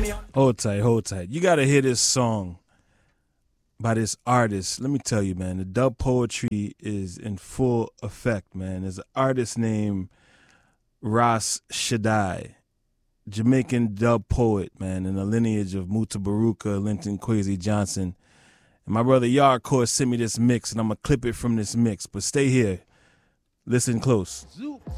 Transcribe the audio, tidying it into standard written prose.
Hold tight, hold tight. You gotta hear this song by this artist. Let me tell you, man, the dub poetry is in full effect, man. There's an artist named Ras Shaddai, Jamaican dub poet, man, in the lineage of Muta Baruka, Linton Kwesi Johnson. And my brother Yardcore sent me this mix, and I'm going to clip it from this mix. But stay here. Listen close.